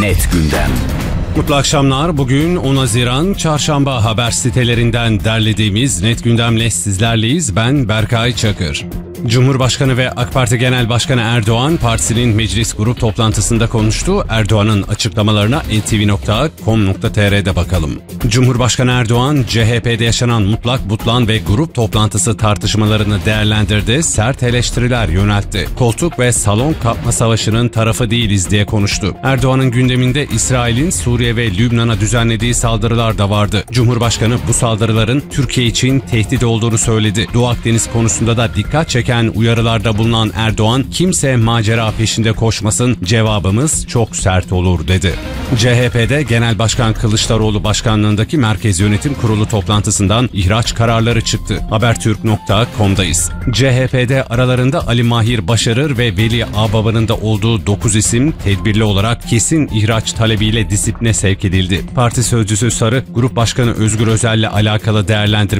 Net Gündem. Mutlu akşamlar. Bugün 10 Haziran Çarşamba haber sitelerinden derlediğimiz Net Gündem'le sizlerleyiz. Ben Berkay Çakır. Cumhurbaşkanı ve AK Parti Genel Başkanı Erdoğan, partisinin meclis grup toplantısında konuştu. Erdoğan'ın açıklamalarına ntv.com.tr'de bakalım. Cumhurbaşkanı Erdoğan, CHP'de yaşanan mutlak butlan ve grup toplantısı tartışmalarını değerlendirdi, sert eleştiriler yöneltti. Koltuk ve salon kapma savaşının tarafı değiliz diye konuştu. Erdoğan'ın gündeminde İsrail'in Suriye ve Lübnan'a düzenlediği saldırılar da vardı. Cumhurbaşkanı bu saldırıların Türkiye için tehdit olduğunu söyledi. Doğu Akdeniz konusunda da dikkat çeken uyarılarda bulunan Erdoğan, kimse macera peşinde koşmasın, cevabımız çok sert olur dedi. CHP'de Genel Başkan Kılıçdaroğlu başkanlığındaki Merkez Yönetim Kurulu toplantısından ihraç kararları çıktı. Habertürk.com'dayız. CHP'de aralarında Ali Mahir Başarır ve Veli Ağbaba'nın da olduğu 9 isim tedbirli olarak kesin ihraç talebiyle disipline sevk edildi. Parti sözcüsü Sarı, Grup Başkanı Özgür Özel'le alakalı değerlendirme